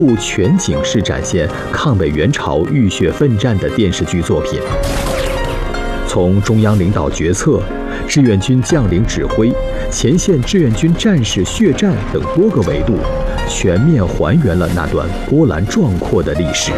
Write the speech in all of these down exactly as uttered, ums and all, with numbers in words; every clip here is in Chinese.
部全景式展现抗美援朝浴血奋战的电视剧作品，从中央领导决策、志愿军将领指挥、前线志愿军战士血战等多个维度，全面还原了那段波澜壮阔的历史。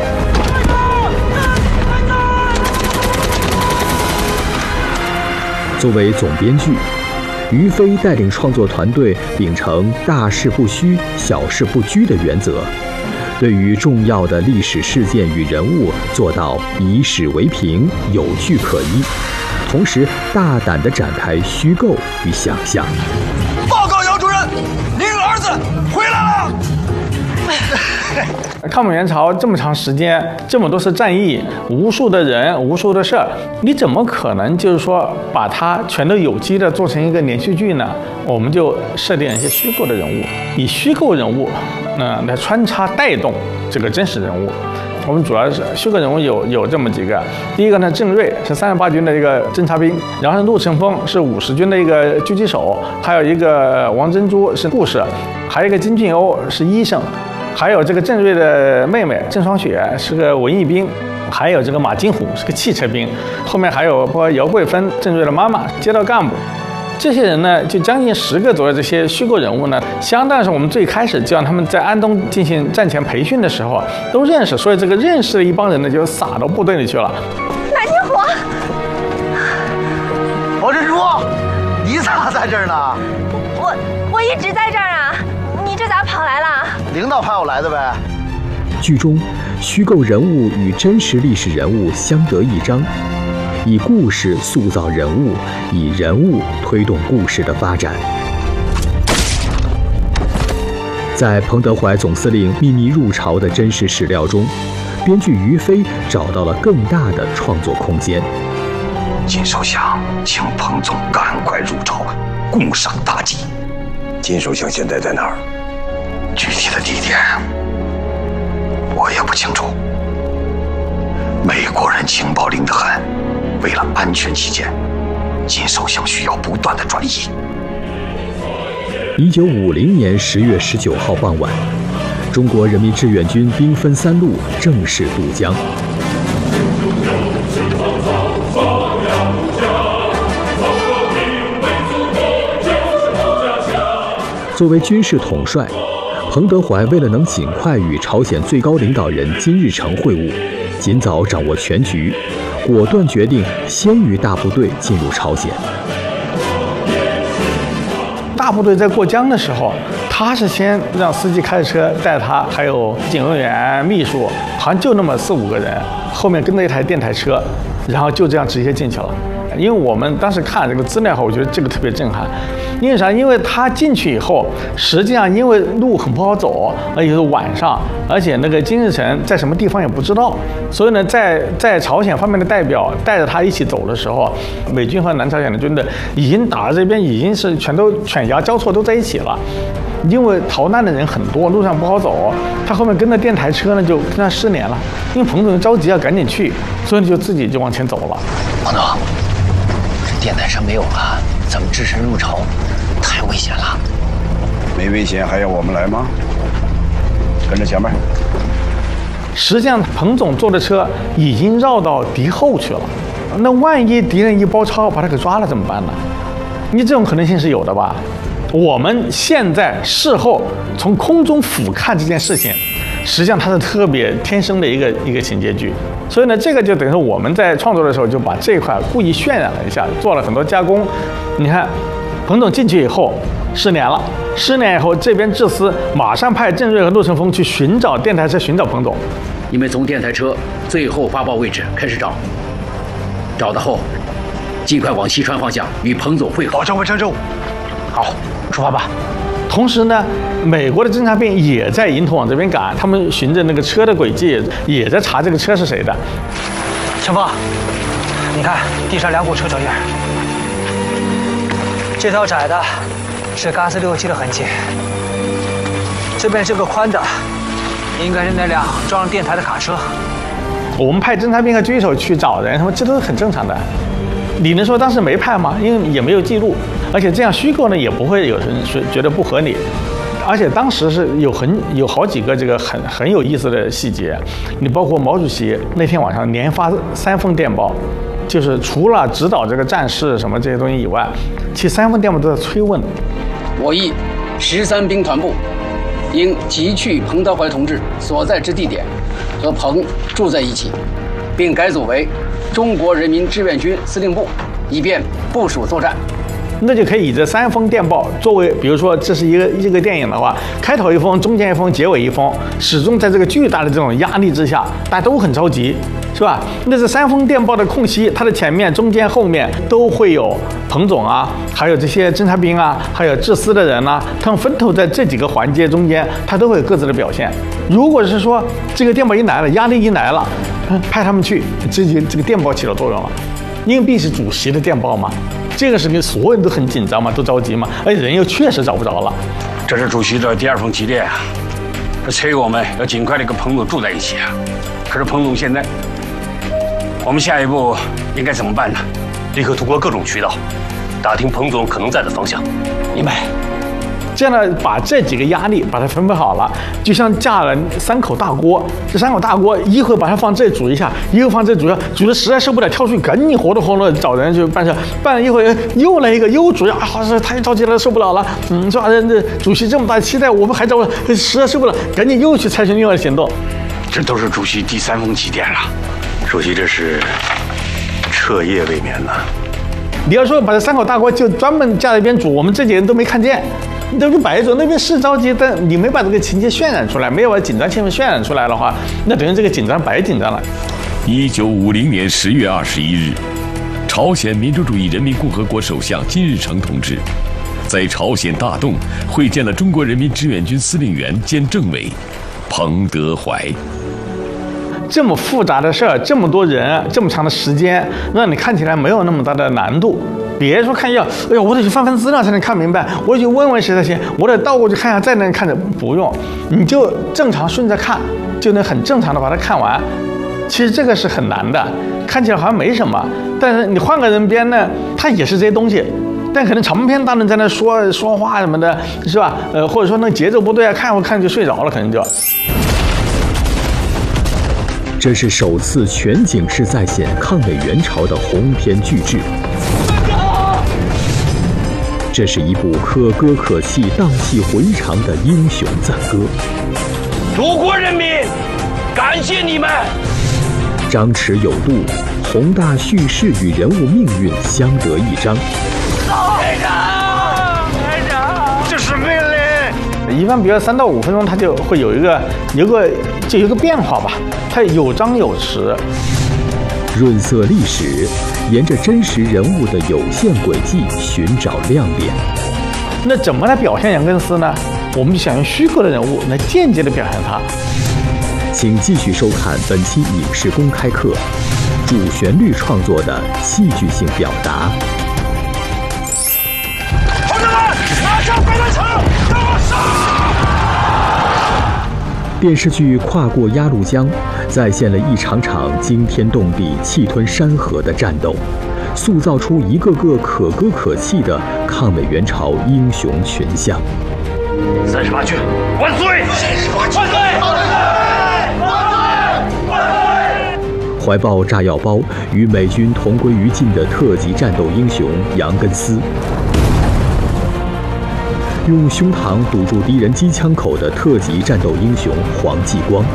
作为总编剧，于飞带领创作团队秉承大事不虚、小事不拘的原则，对于重要的历史事件与人物做到以史为凭、有据可依，同时大胆地展开虚构与想象。 报告姚主任，您儿子回来了。 抗美援朝这么长时间，这么多次战役，无数的人，无数的事儿，你怎么可能就是说把它全都有机的做成一个连续剧呢？我们就设定一些虚构的人物，以虚构人物，呃，来穿插带动这个真实人物。我们主要是虚构人物有有这么几个，第一个呢，郑瑞是三十八军的一个侦察兵，然后陆成风是五十军的一个狙击手，还有一个王珍珠是护士，还有一个金俊欧是医生。还有这个郑瑞的妹妹郑双雪是个文艺兵，还有这个马金虎是个汽车兵，后面还有包括姚桂芬郑瑞的妈妈街道干部，这些人呢就将近十个左右这些虚构人物呢，相当是我们最开始就让他们在安东进行战前培训的时候都认识，所以这个认识的一帮人呢就撒到部队里去了。 马金虎， 王珍珠，你咋在这儿呢？ 我我一直在这儿啊，你这咋跑来了？ 领导派我来的呗。 剧中虚构人物与真实历史人物相得益彰，以故事塑造人物，以人物推动故事的发展。在彭德怀总司令秘密入朝的真实史料中，编剧于飞找到了更大的创作空间。 金首相请彭总赶快入朝，共赏大计。金首相现在在哪儿？具体的地点我也不清楚。美国人情报灵得很，为了安全起见，金首相需要不断的转移。 一九五零年十月十九号傍晚，中国人民志愿军兵分三路正式渡江。作为军事统帅，彭德怀为了能尽快与朝鲜最高领导人金日成会晤，尽早掌握全局，果断决定先于大部队进入朝鲜。 大部队在过江的时候，他是先让司机开着车带他，还有警卫员、秘书，好像就那么四五个人，后面跟着一台电台车，然后就这样直接进去了。因为我们当时看这个资料后，我觉得这个特别震撼。因为啥？因为他进去以后，实际上因为路很不好走，而且是晚上，而且那个金日成在什么地方也不知道，所以呢，在在朝鲜方面的代表带着他一起走的时候，美军和南朝鲜的军队已经打到这边，已经是全都犬牙交错都在一起了。因为逃难的人很多，路上不好走，他后面跟着电台车呢，就跟他失联了。因为彭总着急要赶紧去，所以就自己就往前走了。 彭总，这电台车没有了，咱们只身入朝，太危险了。 没危险还要我们来吗？跟着前面。 实际上，彭总坐的车已经绕到敌后去了。那万一敌人一包抄把他给抓了怎么办呢？你这种可能性是有的吧？我们现在事后从空中俯瞰这件事情，实际上它是特别天生的一个一个情节剧。所以呢，这个就等于说我们在创作的时候就把这块故意渲染了一下，做了很多加工。你看，彭总进去以后失联了，失联以后这边智司马上派郑瑞和陆成风去寻找电台车，寻找彭总。 你们从电台车最后发报位置开始找，找到后尽快往西川方向与彭总会合。 保证完成任务。 好，出发吧。 同时呢，美国的侦察兵也在迎头往这边赶，他们循着那个车的轨迹，也在查这个车是谁的。 前锋，你看地上两股车脚印，这条窄的是嘎斯六七的痕迹，这边这个宽的应该是那辆装上电台的卡车。 我们派侦察兵和狙击手去找人，他们这都是很正常的。你能说当时没派吗？因为也没有记录，而且这样虚构呢，也不会有人觉得不合理。 而且当时是有很有好几个这个很很有意思的细节，你包括毛主席那天晚上连发三封电报，就是除了指导这个战事什么这些东西以外，其实三封电报都在催问。 我议十三兵团部应急去彭德怀同志所在之地点，和彭住在一起，并改组为中国人民志愿军司令部，以便部署作战。 那就可以以这三封电报作为，比如说这是一个一个电影的话，开头一封，中间一封，结尾一封，始终在这个巨大的这种压力之下，大家都很着急，是吧？那这三封电报的空隙，它的前面、中间、后面都会有彭总啊，还有这些侦察兵啊，还有治司的人啊，他们分头在这几个环节中间，他都会有各自的表现。如果是说这个电报一来了，压力一来了，派他们去，这就这个电报起了作用了。硬币是主席的电报嘛，这个是给所有人都很紧张嘛，都着急嘛，而且人又确实找不着了。 这是主席的第二封急电啊，他催我们要尽快的跟彭总住在一起啊。可是彭总现在，我们下一步应该怎么办呢？ 立刻通过各种渠道打听彭总可能在的方向。 明白。这样呢，把这几个压力把它分配好了，就像架了三口大锅。这三口大锅，一会儿把它放这煮一下，一会儿放这煮一下，煮的实在受不了，跳出去赶紧活动活动找人去办事。办了一会儿又来一个，又煮呀，啊，是太着急了，受不了了。嗯，是吧？这主席这么大期待，我们还找实在受不了，赶紧又去采取另外的行动。 这都是主席第三封急电了， 主席这是彻夜未眠呢。 你要说把这三口大锅就专门架在一边煮，我们这几个人都没看见。你都是白做，那边是着急，但你没把这个情节渲染出来，没有把紧张气氛渲染出来的话，那等于这个紧张白紧张了。 一九五零年十月二十一日，朝鲜民主主义人民共和国首相金日成同志在朝鲜大洞会见了中国人民志愿军司令员兼政委彭德怀。 这么复杂的事儿，这么多人，这么长的时间，让你看起来没有那么大的难度。别说看一下，哎呦，我得去翻翻资料才能看明白，我得去问问谁谁谁，我得倒过去看一下再能看着。不用，你就正常顺着看，就能很正常的把它看完。其实这个是很难的，看起来好像没什么，但是你换个人编呢，它也是这些东西，但可能长篇大论在那说说话什么的，是吧？呃，或者说那节奏不对啊，看我看就睡着了，可能就。 这是首次全景式再现抗美援朝的鸿篇巨制。这是一部可歌可泣、荡气回肠的英雄赞歌。 祖国人民，感谢你们！ 张弛有度，宏大叙事与人物命运相得益彰。 排长，排长，这是命令。 一般比如三到五分钟，它就会有一个有个就有一个变化吧，它有张有弛。 润色历史，沿着真实人物的有限轨迹寻找亮点。 那怎么来表现杨根思呢？我们就想用虚构的人物来间接的表现他。 请继续收看本期影视公开课，主旋律创作的戏剧性表达。 同志们，拿下飞弹城，给我杀！ 电视剧《跨过鸭绿江》再现了一场场惊天动地、气吞山河的战斗，塑造出一个个可歌可泣的抗美援朝英雄群像。 三十八军万岁！三十八军万岁！万岁！万岁！ 怀抱炸药包与美军同归于尽的特级战斗英雄杨根思，用胸膛堵住敌人机枪口的特级战斗英雄黄继光，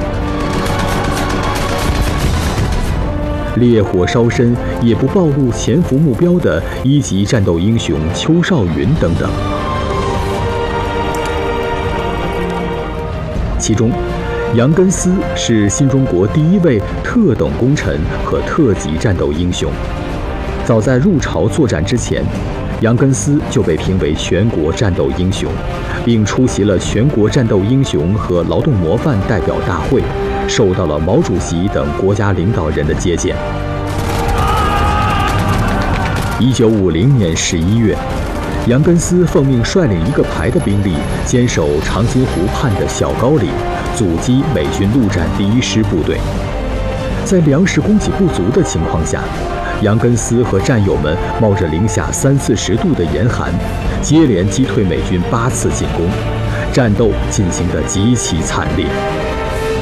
烈火烧身也不暴露潜伏目标的一级战斗英雄邱少云等等。其中，杨根思是新中国第一位特等功臣和特级战斗英雄。早在入朝作战之前，杨根思就被评为全国战斗英雄，并出席了全国战斗英雄和劳动模范代表大会，受到了毛主席等国家领导人的接见。一九五零年十一月，杨根思奉命率领一个排的兵力，坚守长津湖畔的小高里，阻击美军陆战第一师部队。在粮食供给不足的情况下，杨根思和战友们冒着零下三四十度的严寒，接连击退美军八次进攻， 战斗进行得极其惨烈。